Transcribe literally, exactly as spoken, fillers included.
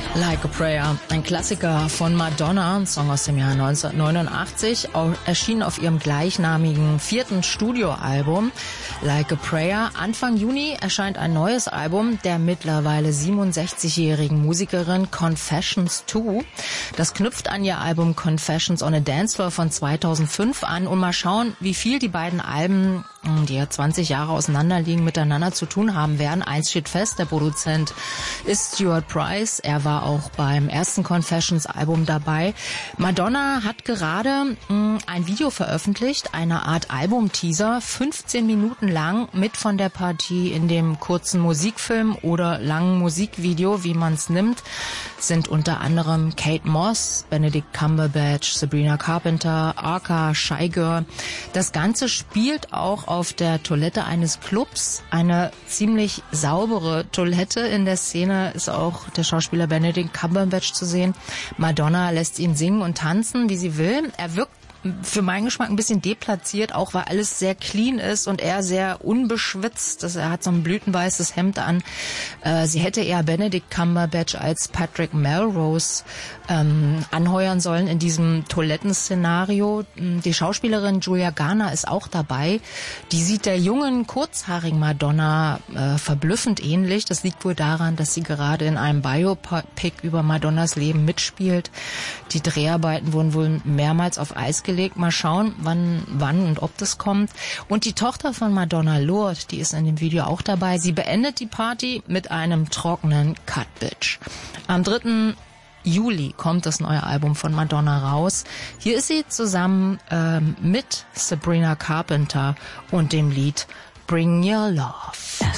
Like a Prayer, ein Klassiker von Madonna, ein Song aus dem Jahr neunzehnhundertneunundachtzig, erschien auf ihrem gleichnamigen vierten Studioalbum Like a Prayer. Anfang Juni erscheint ein neues Album der mittlerweile siebenundsechzigjährigen Musikerin Confessions zwei. Das knüpft an ihr Album Confessions on a Dance Floor von zweitausendfünf an und mal schauen, wie viel die beiden Alben, die ja zwanzig Jahre auseinanderliegen, miteinander zu tun haben werden. Eins steht fest, der Produzent ist Stuart Price. Er war auch beim ersten Confessions-Album dabei. Madonna hat gerade mh, ein Video veröffentlicht, eine Art Album-Teaser, fünfzehn Minuten lang, mit von der Partie in dem kurzen Musikfilm oder langen Musikvideo, wie man es nimmt, sind unter anderem Kate Moss, Benedict Cumberbatch, Sabrina Carpenter, Arca, Shy Girl. Das Ganze spielt auch auf der Toilette eines Clubs, eine ziemlich saubere Toilette. In der Szene ist auch der Schauspieler Benedict Cumberbatch zu sehen. Madonna lässt ihn singen und tanzen, wie sie will. Er wirkt für meinen Geschmack ein bisschen deplatziert, auch weil alles sehr clean ist und er sehr unbeschwitzt. Das, er hat so ein blütenweißes Hemd an. Äh, sie hätte eher Benedict Cumberbatch als Patrick Melrose ähm, anheuern sollen in diesem Toilettenszenario. Die Schauspielerin Julia Garner ist auch dabei. Die sieht der jungen, kurzhaarigen Madonna äh, verblüffend ähnlich. Das liegt wohl daran, dass sie gerade in einem Biopic über Madonnas Leben mitspielt. Die Dreharbeiten wurden wohl mehrmals auf Eis gelegt. Mal schauen, wann, wann und ob das kommt. Und die Tochter von Madonna, Lourdes, die ist in dem Video auch dabei. Sie beendet die Party mit einem trockenen Cut, Bitch. Am dritten Juli kommt das neue Album von Madonna raus. Hier ist sie zusammen ähm, mit Sabrina Carpenter und dem Lied Bring Your Love.